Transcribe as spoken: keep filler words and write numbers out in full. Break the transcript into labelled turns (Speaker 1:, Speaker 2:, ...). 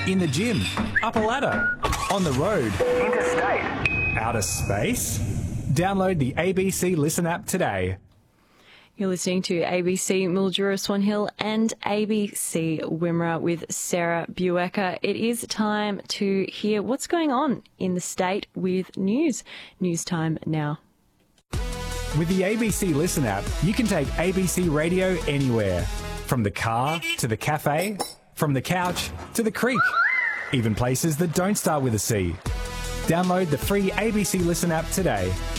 Speaker 1: In the gym, up a ladder, on the road,
Speaker 2: interstate,
Speaker 1: outer space? Download the A B C Listen app today.
Speaker 3: You're listening to A B C Mildura Swan Hill and A B C Wimmera with Sarah Buecker. It is time to hear what's going on in the state with news. News time now.
Speaker 1: With the A B C Listen app, you can take A B C Radio anywhere. From the car to the cafe, from the couch to the creek, even places that don't start with a C. Download the free A B C Listen app today.